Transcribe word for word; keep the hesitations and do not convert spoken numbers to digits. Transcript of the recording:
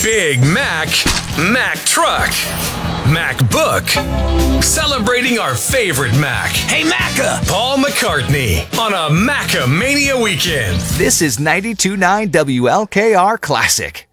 Big Mac, Mac Truck, Mac Book, celebrating our favorite Mac. Hey, Macca! Paul McCartney on a Macca Mania weekend. This is ninety-two point nine W L K R Classic.